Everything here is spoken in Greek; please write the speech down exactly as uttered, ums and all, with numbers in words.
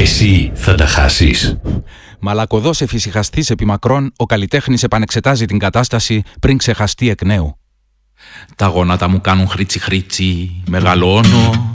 εσύ θα τα χάσεις. Μαλακωδός εφησυχαστής επί μακρόν, ο καλλιτέχνης επανεξετάζει την κατάσταση πριν ξεχαστεί εκ νέου. Τα γόνατα μου κάνουν χρήτσι χρήτσι, μεγαλώνω,